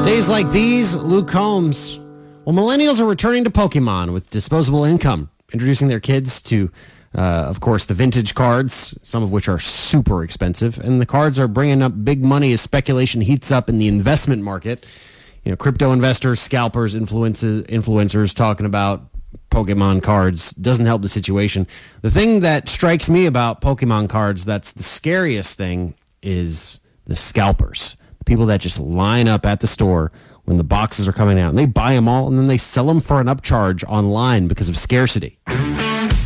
Days like these, Luke Combs. Well, millennials are returning to Pokemon with disposable income, introducing their kids to, of course, the vintage cards, some of which are super expensive. And the cards are bringing up big money as speculation heats up in the investment market. You know, crypto investors, scalpers, influencers talking about Pokemon cards doesn't help the situation. The thing that strikes me about Pokemon cards that's the scariest thing is the scalpers. People that just line up at the store when the boxes are coming out, and they buy them all, and then they sell them for an upcharge online because of scarcity.